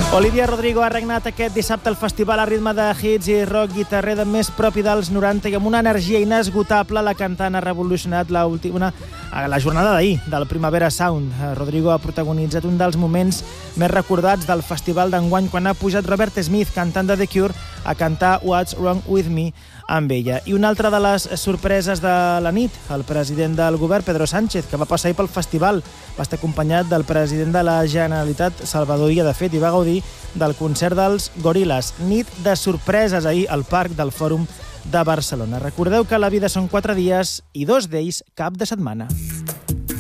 Olivia Rodrigo ha regnat aquest dissabte al festival a ritme de hits i rock guitarrera més propi dels 90 i amb una energia inesgotable. La cantant ha revolucionat la jornada d'ahir del Primavera Sound. Rodrigo ha protagonitzat un dels moments més recordats del festival d'enguany quan ha pujat Robert Smith, cantant de The Cure, a cantar What's Wrong With Me amb ella. I una altra de les sorpreses de la nit, el president del govern, Pedro Sánchez, que va passar ahir pel festival, va estar acompanyat del president de la Generalitat, Salvador Illa, de fet, i va gaudir del concert dels Goril·les. Nit de sorpreses ahir al Parc del Fòrum de Barcelona. Recordeu que la vida són 4 dies i 2 d'ells cap de setmana.